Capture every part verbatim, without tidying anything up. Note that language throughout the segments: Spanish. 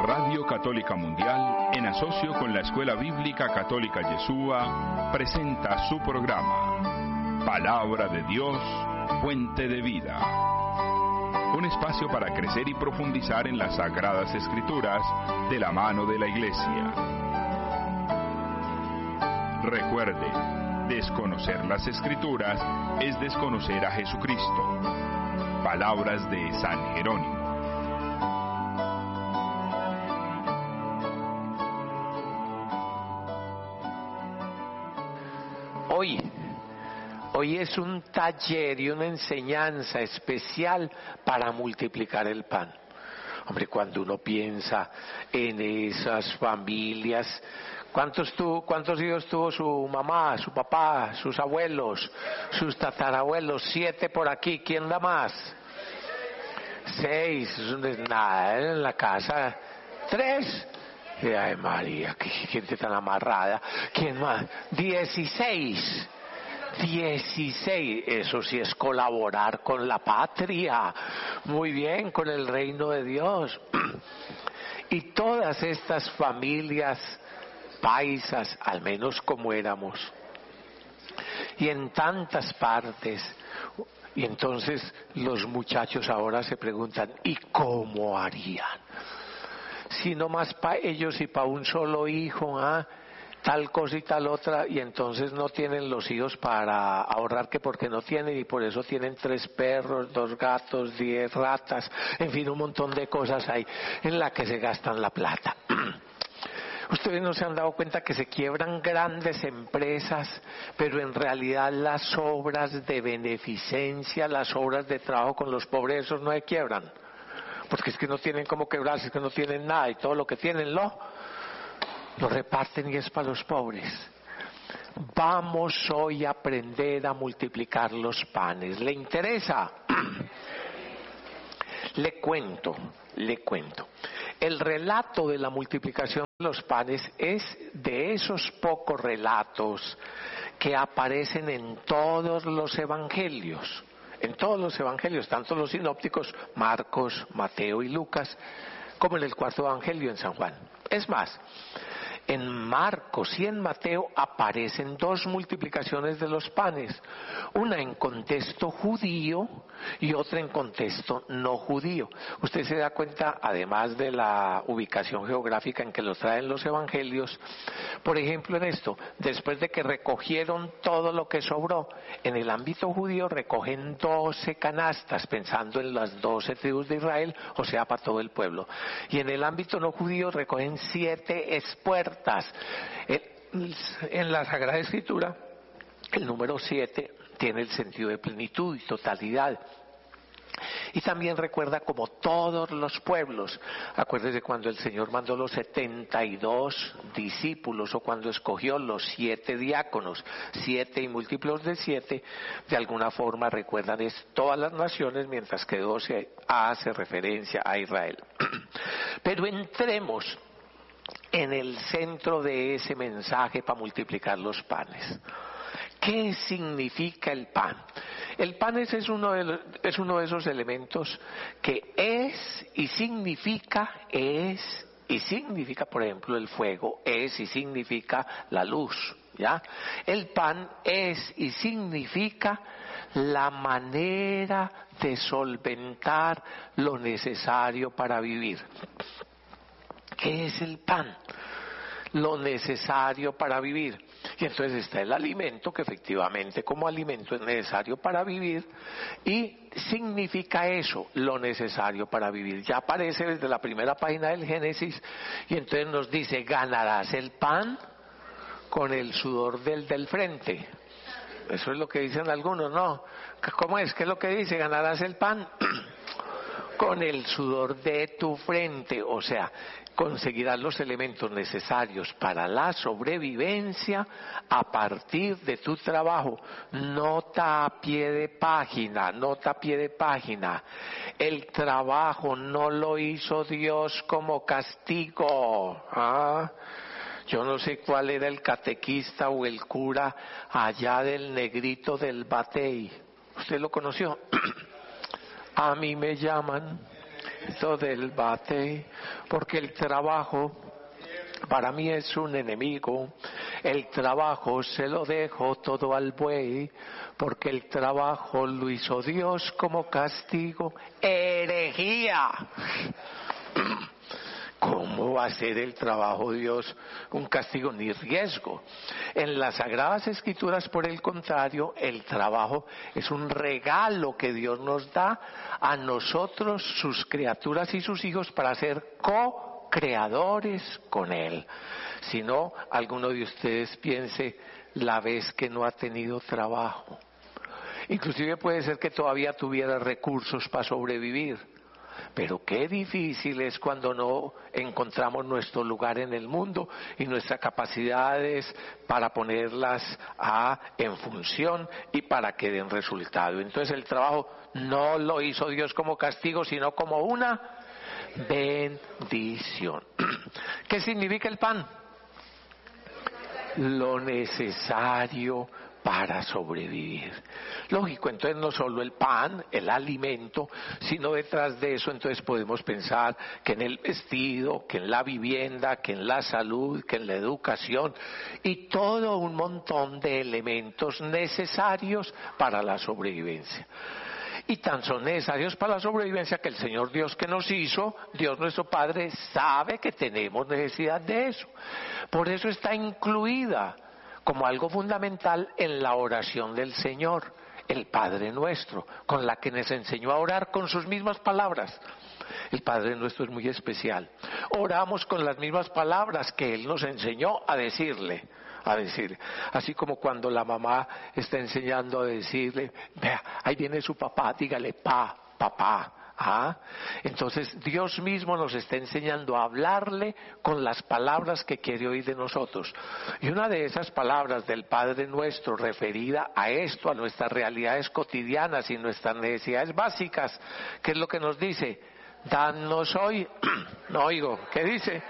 Radio Católica Mundial, en asocio con la Escuela Bíblica Católica Yeshua, presenta su programa Palabra de Dios, Fuente de Vida. Un espacio para crecer y profundizar en las Sagradas Escrituras de la mano de la Iglesia. Recuerde, desconocer las Escrituras es desconocer a Jesucristo. Palabras de San Jerónimo. Hoy, hoy es un taller y una enseñanza especial para multiplicar el pan. Hombre, cuando uno piensa en esas familias, ¿cuántos, tuvo, cuántos hijos tuvo su mamá, su papá, sus abuelos, sus tatarabuelos? Siete por aquí, ¿quién da más? Seis, nada, en la casa, tres. Ay, María, qué gente tan amarrada. ¿Quién más? Dieciséis. Dieciséis. Eso sí es colaborar con la patria. Muy bien, con el reino de Dios. Y todas estas familias paisas, al menos como éramos, y en tantas partes. Y entonces los muchachos ahora se preguntan, ¿y cómo harían? Si no más para ellos y para un solo hijo, ¿ah? Tal cosa y tal otra, y entonces no tienen los hijos para ahorrar, que porque no tienen, y por eso tienen tres perros, dos gatos, diez ratas, en fin, un montón de cosas hay en la que se gastan la plata. Ustedes no se han dado cuenta que se quiebran grandes empresas, pero en realidad las obras de beneficencia, las obras de trabajo con los pobres, esos no se quiebran. Porque es que no tienen cómo quebrarse, es que no tienen nada, y todo lo que tienen lo, lo reparten y es para los pobres. Vamos hoy a aprender a multiplicar los panes. ¿Le interesa? Le cuento, le cuento. El relato de la multiplicación de los panes es de esos pocos relatos que aparecen en todos los evangelios. En todos los evangelios, tanto los sinópticos, Marcos, Mateo y Lucas, como en el cuarto evangelio en San Juan. Es más, en Marcos y en Mateo aparecen dos multiplicaciones de los panes, una en contexto judío y otra en contexto no judío. Usted se da cuenta, además de la ubicación geográfica en que los traen los evangelios, por ejemplo en esto, después de que recogieron todo lo que sobró, en el ámbito judío recogen doce canastas, pensando en las doce tribus de Israel, o sea, para todo el pueblo. Y en el ámbito no judío recogen siete espuertas. En la Sagrada Escritura, el número siete tiene el sentido de plenitud y totalidad. Y también recuerda como todos los pueblos. Acuérdese cuando el Señor mandó los setenta y dos discípulos, o cuando escogió los siete diáconos, siete y múltiplos de siete, de alguna forma recuerdan es todas las naciones, mientras que doce hace referencia a Israel. Pero entremos en el centro de ese mensaje para multiplicar los panes. ¿Qué significa el pan? El pan es, es, uno de los, es uno de esos elementos que es y significa, es y significa, por ejemplo, el fuego, es y significa la luz, ¿ya? El pan es y significa la manera de solventar lo necesario para vivir. ¿Qué es el pan? Lo necesario para vivir. Y entonces está el alimento, que efectivamente como alimento es necesario para vivir, y significa eso, lo necesario para vivir. Ya aparece desde la primera página del Génesis, y entonces nos dice, ganarás el pan con el sudor del, del frente. Eso es lo que dicen algunos, ¿no? ¿Cómo es? ¿Qué es lo que dice? Ganarás el pan con el sudor de tu frente, o sea, conseguirás los elementos necesarios para la sobrevivencia a partir de tu trabajo. Nota a pie de página, nota a pie de página. El trabajo no lo hizo Dios como castigo. ¿Ah? Yo no sé cuál era el catequista o el cura allá del Negrito del Batey. ¿Usted lo conoció? A mí me llaman quito del bate, porque el trabajo para mí es un enemigo. El trabajo se lo dejo todo al buey, porque el trabajo lo hizo Dios como castigo. ¡Herejía! ¿Cómo va a ser el trabajo de Dios un castigo ni riesgo? En las Sagradas Escrituras, por el contrario, el trabajo es un regalo que Dios nos da a nosotros, sus criaturas y sus hijos, para ser co-creadores con Él. Si no, alguno de ustedes piense la vez que no ha tenido trabajo. Inclusive puede ser que todavía tuviera recursos para sobrevivir. Pero qué difícil es cuando no encontramos nuestro lugar en el mundo y nuestras capacidades para ponerlas a, en función y para que den resultado. Entonces el trabajo no lo hizo Dios como castigo, sino como una bendición. ¿Qué significa el pan? Lo necesario para sobrevivir. Lógico, entonces no solo el pan, el alimento, sino detrás de eso entonces podemos pensar que en el vestido, que en la vivienda, que en la salud, que en la educación y todo un montón de elementos necesarios para la sobrevivencia. Y tan son necesarios para la sobrevivencia que el Señor Dios que nos hizo, Dios nuestro Padre, sabe que tenemos necesidad de eso. Por eso está incluida como algo fundamental en la oración del Señor, el Padre Nuestro, con la que nos enseñó a orar con sus mismas palabras. El Padre Nuestro es muy especial. Oramos con las mismas palabras que Él nos enseñó a decirle, a decir, así como cuando la mamá está enseñando a decirle, vea, ahí viene su papá, dígale pa, papá. ¿Ah? Entonces Dios mismo nos está enseñando a hablarle con las palabras que quiere oír de nosotros. Y una de esas palabras del Padre Nuestro referida a esto, a nuestras realidades cotidianas y nuestras necesidades básicas, ¿qué es lo que nos dice? Danos hoy, no oigo, ¿qué dice?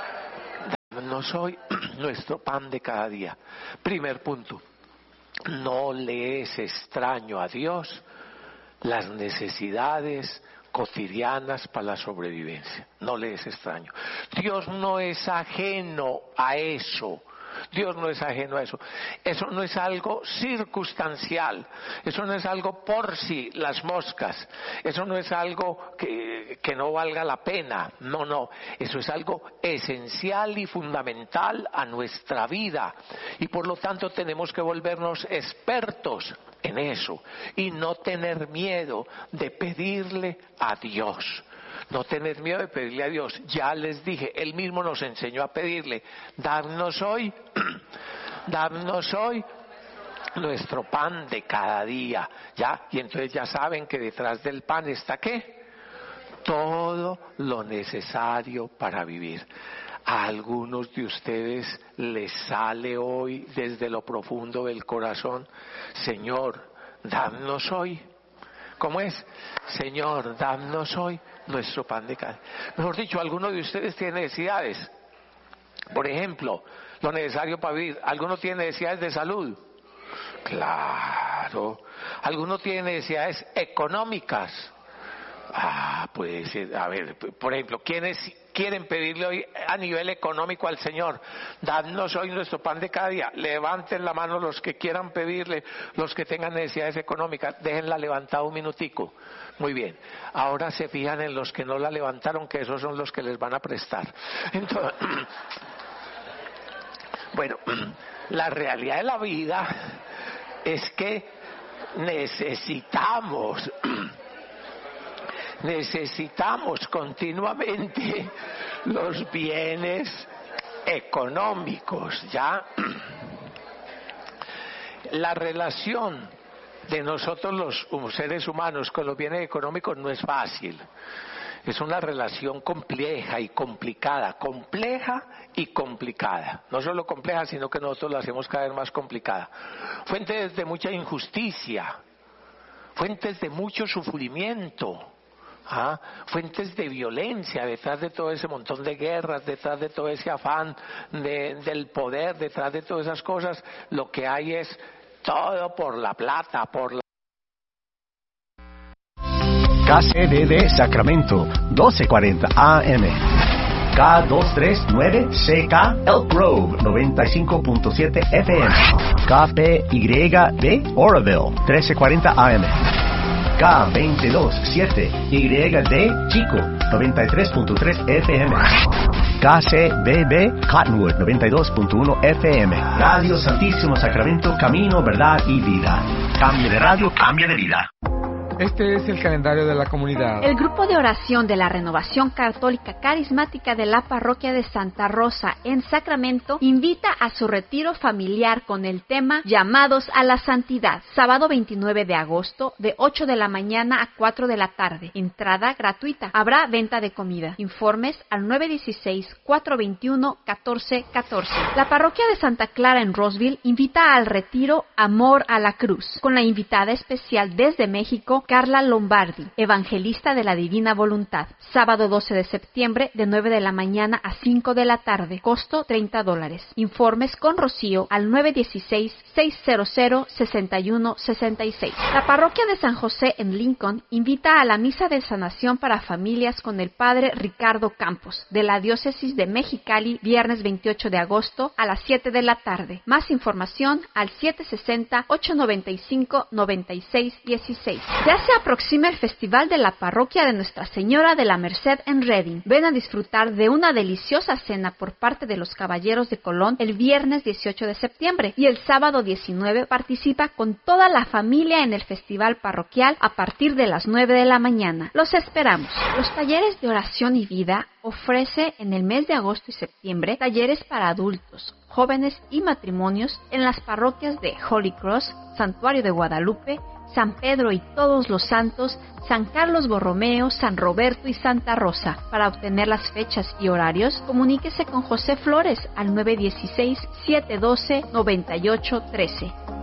Danos hoy nuestro pan de cada día. Primer punto, no le es extraño a Dios las necesidades cotidianas para la sobrevivencia. No le es extraño. Dios no es ajeno a eso. Dios no es ajeno a eso. Eso no es algo circunstancial. Eso no es algo por sí, las moscas. Eso no es algo que, que no valga la pena. No, no. Eso es algo esencial y fundamental a nuestra vida. Y por lo tanto tenemos que volvernos expertos en eso y no tener miedo de pedirle a Dios. No tener miedo de pedirle a Dios. Ya les dije, Él mismo nos enseñó a pedirle, danos hoy, danos hoy nuestro pan de cada día. ¿Ya? Y entonces ya saben que detrás del pan está ¿qué? Todo lo necesario para vivir. A algunos de ustedes les sale hoy desde lo profundo del corazón, Señor, danos hoy. ¿Cómo es? Señor, danos hoy nuestro pan de cada día. Mejor dicho, alguno de ustedes tiene necesidades. Por ejemplo, lo necesario para vivir. ¿Alguno tiene necesidades de salud? Claro. ¿Alguno tiene necesidades económicas? Ah, puede ser. A ver, por ejemplo, ¿quiénes quieren pedirle hoy a nivel económico al Señor? Danos hoy nuestro pan de cada día. Levanten la mano los que quieran pedirle, los que tengan necesidades económicas. Déjenla levantada un minutico. Muy bien. Ahora se fijan en los que no la levantaron, que esos son los que les van a prestar. Entonces, bueno, la realidad de la vida es que necesitamos necesitamos continuamente los bienes económicos, ¿ya? La relación de nosotros los seres humanos con los bienes económicos no es fácil. Es una relación compleja y complicada, compleja y complicada. No solo compleja, sino que nosotros la hacemos cada vez más complicada. Fuentes de mucha injusticia, fuentes de mucho sufrimiento. ¿Ah? Fuentes de violencia detrás de todo ese montón de guerras, detrás de todo ese afán de, del poder, detrás de todas esas cosas, lo que hay es todo por la plata, por la K C B B Sacramento, doce cuarenta A M. K doscientos treinta y nueve C K Elk Grove, noventa y cinco punto siete F M. K P Y B Oroville, trece cuarenta A M. K veintidós siete Y D Chico, noventa y tres punto tres F M. K C B B Cottonwood, noventa y dos punto uno F M. Radio Santísimo Sacramento, camino, verdad y vida. Cambio de radio, cambio de vida. Este es el calendario de la comunidad. El grupo de oración de la Renovación Católica Carismática de la Parroquia de Santa Rosa en Sacramento invita a su retiro familiar con el tema Llamados a la Santidad, sábado veintinueve de agosto de ocho de la mañana a cuatro de la tarde. Entrada gratuita. Habrá venta de comida. Informes al nueve uno seis, cuatro dos uno, uno cuatro uno cuatro. La Parroquia de Santa Clara en Roseville invita al retiro Amor a la Cruz, con la invitada especial desde México, Carla Lombardi, evangelista de la Divina Voluntad. Sábado doce de septiembre de nueve de la mañana a cinco de la tarde. Costo treinta dólares. Informes con Rocío al nueve uno seis, seis cero cero, seis uno seis seis. La Parroquia de San José en Lincoln invita a la misa de sanación para familias con el Padre Ricardo Campos, de la Diócesis de Mexicali, viernes veintiocho de agosto a las siete de la tarde. Más información al siete seis cero, ocho nueve cinco, nueve seis uno seis. Ya se aproxima el Festival de la Parroquia de Nuestra Señora de la Merced en Redding. Ven a disfrutar de una deliciosa cena por parte de los Caballeros de Colón el viernes dieciocho de septiembre y el sábado diecinueve participa con toda la familia en el Festival Parroquial a partir de las nueve de la mañana. Los esperamos. Los talleres de oración y vida ofrece en el mes de agosto y septiembre talleres para adultos, jóvenes y matrimonios en las parroquias de Holy Cross, Santuario de Guadalupe, San Pedro y Todos los Santos, San Carlos Borromeo, San Roberto y Santa Rosa. Para obtener las fechas y horarios, comuníquese con José Flores al nueve uno seis, siete uno dos, nueve ocho uno tres.